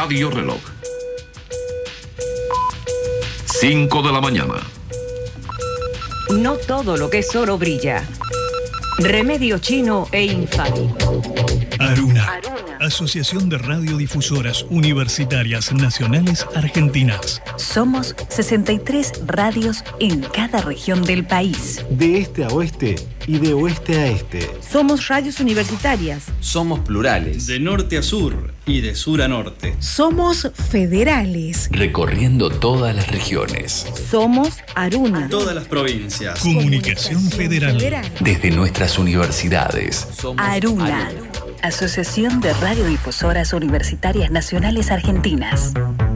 Radio Reloj. 5 de la mañana. No todo lo que es oro brilla. Remedio chino e infalible. Aruna. Asociación de Radiodifusoras Universitarias Nacionales Argentinas. Somos 63 radios en cada región del país. De este a oeste y de oeste a este. Somos radios universitarias. Somos plurales. De norte a sur y de sur a norte. Somos federales. Recorriendo todas las regiones. Somos Aruna. Todas las provincias. Comunicación Federal. Desde nuestras universidades. Somos Aruna. Asociación de Radiodifusoras Universitarias Nacionales Argentinas.